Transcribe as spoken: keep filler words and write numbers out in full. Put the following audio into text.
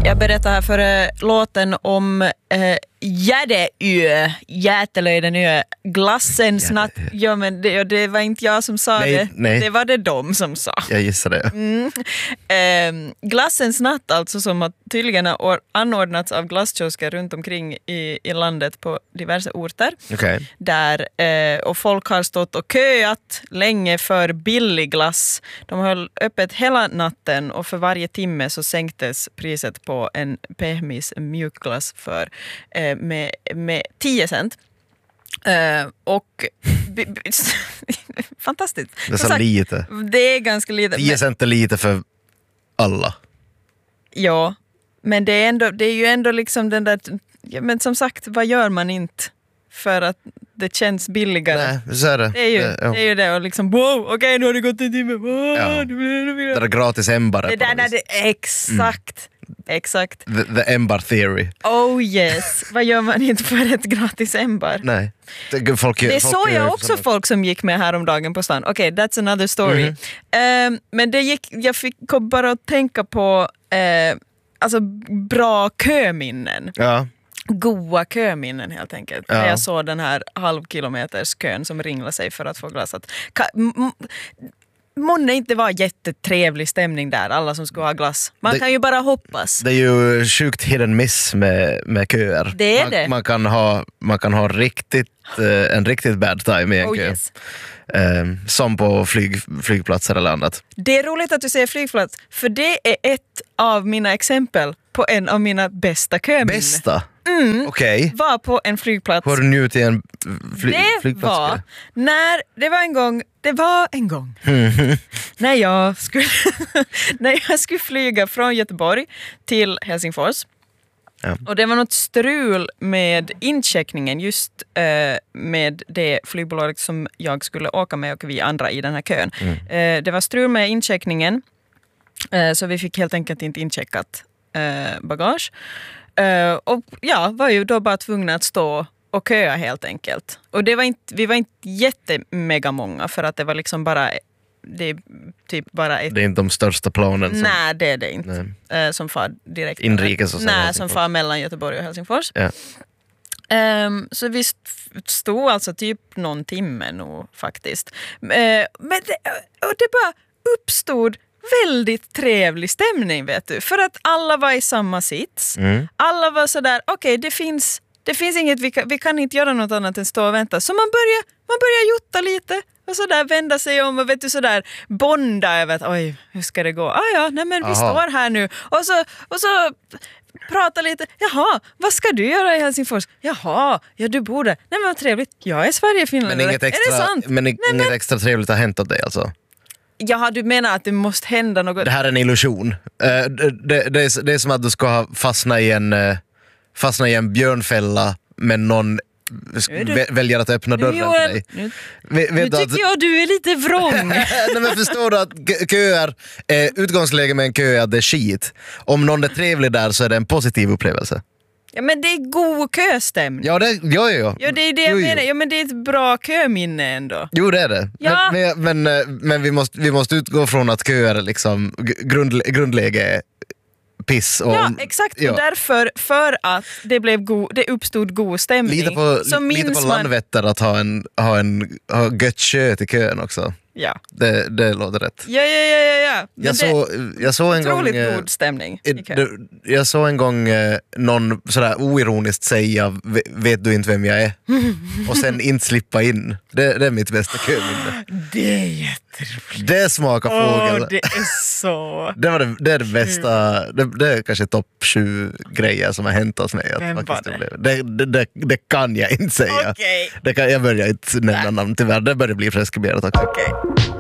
Jag berättar här för låten om eh, Gärdeö, Jätelöjdenö, glassen snatt. Ja, men det, det var inte jag som sa nej, det. Nej. Det var det de som sa. Jag gissar det. Mm. Eh, glassens natt alltså, som har tydligen har anordnats av glasskiosker runt omkring i, i landet på diverse orter. Okay. Där, eh, och folk har stått och köat länge för billig glass. De höll öppet hela natten och för varje timme så sänktes priset på en pehmis mjukglass för eh, med, med tio cent. Uh, och b- b- fantastiskt. Det är så sagt, lite. Det är ganska lite. tio cent är lite för alla. Ja, men det är, ändå, det är ju ändå liksom den där... Ja, men som sagt, vad gör man inte för att det känns billigare? Nej, så är det. Det är ju det, ja. det, är ju det och liksom, wow, okej, okay, nu har det gått en timme. Wow, ja. det är gratis ämbare. Det där, där, det, exakt. Mm. Exakt. The, the Embar theory. Oh yes. Vad gör man inte för ett gratis embar? Nej. Det, folk, det folk såg jag också sådana. Folk som gick med häromdagen på stan. Okej, okay, that's another story. Mm-hmm. Um, men det gick, jag fick kom bara att tänka på uh, alltså bra köminnen. Ja. Goa köminnen helt enkelt. Ja. När jag såg den här halvkilometers kön som ringlade sig för att få glassat. Ka- m- månne inte var jättetrevlig stämning där, alla som skulle ha glass. Man det, kan ju bara hoppas. Det är ju sjukt hidden miss med, med köer. Det är man, det. Man kan ha, man kan ha riktigt, eh, en riktigt bad time i en oh, kö. Yes. Eh, som på flyg, flygplatser eller annat. Det är roligt att du säger flygplats, för det är ett av mina exempel på en av mina bästa köminnen. Bästa? Mm, Okej. Okay. Var på en flygplats. Har du njutit i en fly- det flygplats? Var när, det var en gång, det var en gång när, jag skulle, när jag skulle flyga från Göteborg till Helsingfors. Ja. Och det var något strul med incheckningen just eh, med det flygbolaget som jag skulle åka med och vi andra i den här kön. Mm. Eh, det var strul med incheckningen eh, så vi fick helt enkelt inte incheckat eh, bagage. Uh, och ja, var ju då bara tvungna att stå och köa helt enkelt. Och det var inte, vi var inte jättemega många för att det var liksom bara det är typ bara ett... Det är inte de största planen som... Nej, det är det inte. Uh, som far direkt... Inrikes och Nej, som far mellan Göteborg och Helsingfors. Ja. Um, så vi stod alltså typ någon timme nu faktiskt. Uh, men det, och det bara uppstod väldigt trevlig stämning, vet du. För att alla var i samma sits. Mm. Alla var sådär, okej, okay, det finns det finns inget, vi kan, vi kan inte göra något annat än stå och vänta. Så man börjar, man börjar jutta lite och sådär vända sig om och vet du sådär bonda över att oj, hur ska det gå? Ah ja, nej men vi Aha. står här nu. Och så, och så prata lite. Jaha, vad ska du göra i Helsingfors? Jaha, ja du bor där. Nej men vad trevligt. Jag är Sverigefinländare. Men inget extra, är det sant? Men inget nej, men... extra trevligt har hänt åt dig alltså? Jaha, du menar att det måste hända något? Det här är en illusion. Uh, det, det, är, det är som att du ska ha fastnat i en, uh, fastnat i en björnfälla men någon du, väljer att öppna dörren jo, för dig. Nu, vet, nu vet tycker att, jag du är lite vrång. Nej, men förstår du att köer, eh, utgångsläge med en kö är att det är skit. Om någon är trevlig där så är det en positiv upplevelse. Ja, men det är god köstämning. Ja, det, ja, ja. ja, det är det jag jo, menar. Ja, men det är ett bra köminne ändå. Jo, det är det. Ja. Men, men, men vi, måste, vi måste utgå från att köer är liksom grund, grundläge piss. Och, ja, exakt. Ja. Och därför, för att det, blev go, det uppstod god stämning. Lite på, så lite på man... Landvetter att ha en, ha en ha gött kött i kön också. Ja. Det, det låter rätt. Ja, ja, ja, ja, ja. Jag, så, jag såg en gång... Otroligt god stämning. Det, jag såg en gång eh, någon sådär oironiskt säga vet du inte vem jag är? Och sen inte slippa in. Det, det är mitt bästa köminne. Det är jätteroligt. Det smakar fågel. Åh, det är så... det, var det, det är det bästa... Det, det är kanske topp sju grejer som har hänt hos mig. Vem att var det? Det, det, det? Det kan jag inte säga. Okay. Det kan, jag börjar inte nämna namn tyvärr. Det börjar bli preskriberat också. Okay.